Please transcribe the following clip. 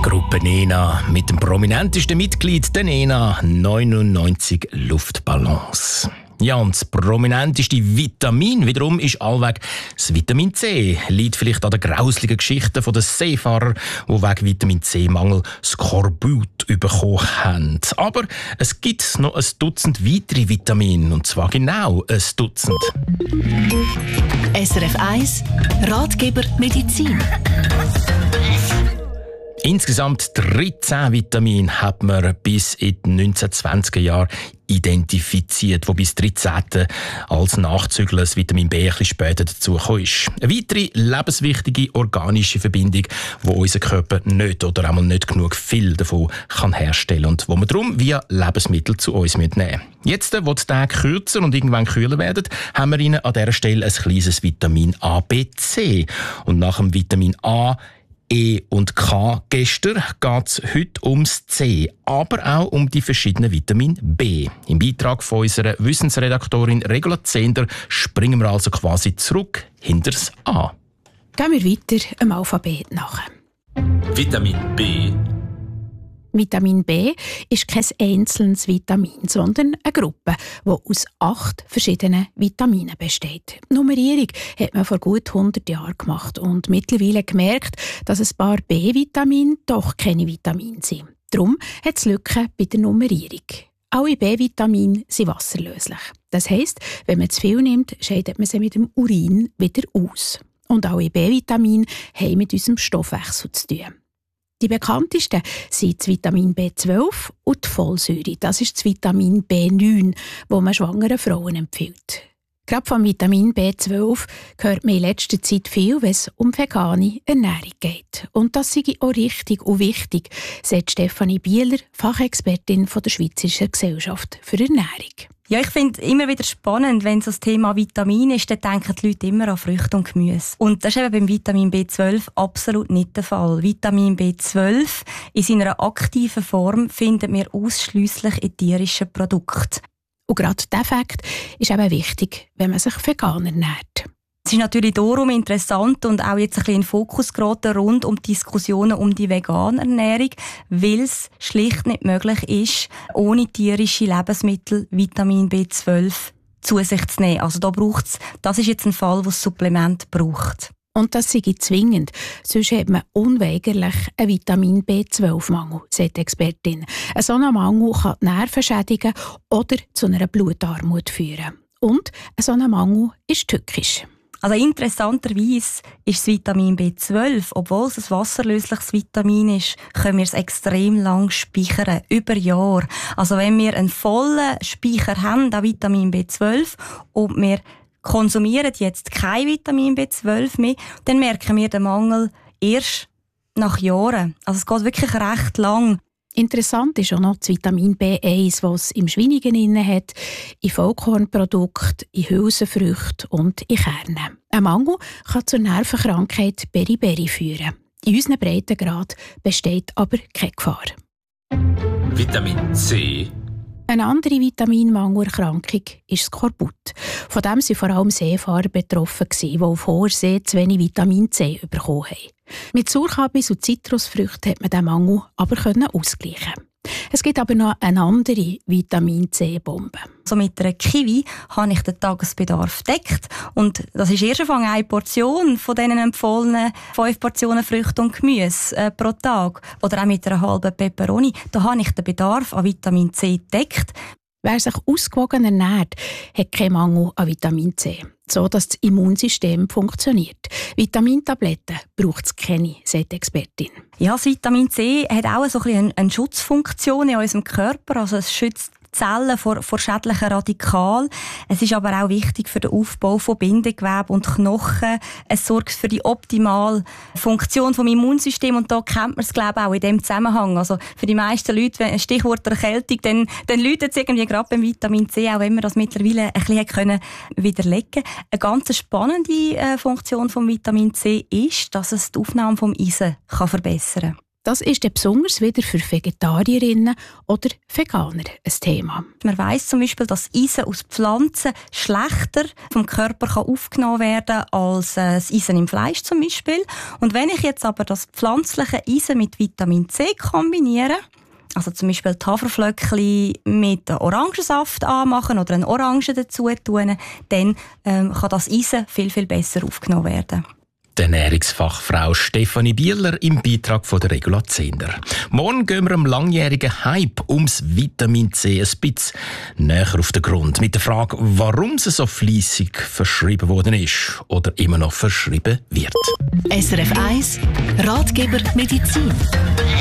Gruppe Nena mit dem prominentesten Mitglied der Nena, 99 Luftballons. Ja, und das prominenteste Vitamin wiederum ist allweg das Vitamin C. Liegt vielleicht an den grauslichen Geschichten der Seefahrer, die wegen Vitamin C-Mangel Skorbut bekommen haben. Aber es gibt noch ein Dutzend weitere Vitamine, und zwar genau ein Dutzend. SRF 1 Ratgeber Medizin. Insgesamt 13 Vitamine hat man bis in den 1920er Jahren identifiziert, wobei das 13. als Nachzügler das Vitamin B ein bisschen später dazugekommen ist. Eine weitere lebenswichtige organische Verbindung, die unser Körper nicht oder einmal nicht genug viel davon kann herstellen und wo wir darum via Lebensmittel zu uns nehmen müssen. Jetzt, wo die Tage kürzer und irgendwann kühler werden, haben wir Ihnen an dieser Stelle ein kleines Vitamin A, B, C. Und nach dem Vitamin A, E und K gestern geht es heute ums C, aber auch um die verschiedenen Vitamin B. Im Beitrag von unserer Wissensredaktorin Regula Zehnder springen wir also quasi zurück hinter das A. Gehen wir weiter im Alphabet nach. Vitamin B. Vitamin B ist kein einzelnes Vitamin, sondern eine Gruppe, die aus 8 verschiedenen Vitaminen besteht. Die Nummerierung hat man vor gut 100 Jahren gemacht und mittlerweile gemerkt, dass ein paar B-Vitamine doch keine Vitamine sind. Darum hat es Lücken bei der Nummerierung. Alle B-Vitamine sind wasserlöslich. Das heisst, wenn man zu viel nimmt, scheidet man sie mit dem Urin wieder aus. Und alle B-Vitamine haben mit unserem Stoffwechsel zu tun. Die bekanntesten sind das Vitamin B12 und die Folsäure. Das ist das Vitamin B9, das man schwangeren Frauen empfiehlt. Gerade vom Vitamin B12 hört man in letzter Zeit viel, wenn es um vegane Ernährung geht. Und das sei auch richtig und wichtig, sagt Stefanie Bieler, Fachexpertin von der Schweizerischen Gesellschaft für Ernährung. Ja, ich finde immer wieder spannend, wenn so das Thema Vitamin ist, dann denken die Leute immer an Früchte und Gemüse. Und das ist eben beim Vitamin B12 absolut nicht der Fall. Vitamin B12 in seiner aktiven Form finden wir ausschliesslich in tierischen Produkten. Und gerade dieser Fakt ist eben wichtig, wenn man sich vegan ernährt. Es ist natürlich darum interessant und auch jetzt ein bisschen in den Fokus geraten rund um die Diskussionen um die vegane Ernährung, weil es schlicht nicht möglich ist, ohne tierische Lebensmittel Vitamin B12 zu sich zu nehmen. Also das ist jetzt ein Fall, wo es Supplement braucht. Und das sei zwingend, sonst hat man unweigerlich einen Vitamin B12-Mangel, sagt die Expertin. Ein solcher Mangel kann die Nerven schädigen oder zu einer Blutarmut führen. Und ein solcher Mangel ist tückisch. Also interessanterweise ist das Vitamin B12, obwohl es ein wasserlösliches Vitamin ist, können wir es extrem lang speichern, über Jahre. Also wenn wir einen vollen Speicher haben an Vitamin B12 und wir konsumieren jetzt kein Vitamin B12 mehr, dann merken wir den Mangel erst nach Jahren. Also es geht wirklich recht lang. Interessant ist auch noch das Vitamin B1, das es im Schweinigen inne hat, in Vollkornprodukten, in Hülsenfrüchten und in Kernen. Ein Mangel kann zur Nervenkrankheit Beriberi führen. In unserem Breitengrad besteht aber keine Gefahr. Vitamin C. Eine andere Vitaminmangelerkrankung ist Skorbut. Von dem waren vor allem Seefahrer betroffen, die auf hoher See zu wenig Vitamin C bekommen haben. Mit Sauerkabis und Zitrusfrüchten hat man diesen Mangel aber ausgleichen. Es gibt aber noch eine andere Vitamin-C-Bombe. Also mit einer Kiwi habe ich den Tagesbedarf gedeckt. Und das ist erst einmal eine Portion von diesen empfohlenen 5 Portionen Früchte und Gemüse pro Tag. Oder auch mit einer halben Peperoni. Da habe ich den Bedarf an Vitamin C gedeckt. Wer sich ausgewogen ernährt, hat keinen Mangel an Vitamin C, so dass das Immunsystem funktioniert. Vitamintabletten braucht es keine, sagt die Expertin. Ja, das Vitamin C hat auch so ein bisschen eine Schutzfunktion in unserem Körper. Also es schützt Zellen vor schädlichen Radikalen. Es ist aber auch wichtig für den Aufbau von Bindegewebe und Knochen. Es sorgt für die optimale Funktion vom Immunsystem und da kennt man es, glaube ich, auch in dem Zusammenhang. Also für die meisten Leute, wenn ein Stichwort Erkältung, dann läutet es irgendwie gerade beim Vitamin C, auch wenn man das mittlerweile ein bisschen widerlegen können. Eine ganz spannende Funktion vom Vitamin C ist, dass es die Aufnahme vom Eisen verbessern kann. Das ist dann besonders wieder für Vegetarierinnen oder Veganer ein Thema. Man weiss zum Beispiel, dass Eisen aus Pflanzen schlechter vom Körper aufgenommen werden kann als das Eisen im Fleisch zum Beispiel. Und wenn ich jetzt aber das pflanzliche Eisen mit Vitamin C kombiniere, also zum Beispiel die Haferflöckchen mit Orangensaft anmachen oder eine Orange dazu tun, dann kann das Eisen viel, viel besser aufgenommen werden. Die Ernährungsfachfrau Stefanie Bieler im Beitrag von der Regula Zehnder. Morgen gehen wir am langjährigen Hype ums Vitamin C ein bisschen näher auf den Grund. Mit der Frage, warum es so fleissig verschrieben worden ist oder immer noch verschrieben wird. SRF 1 Ratgeber Medizin.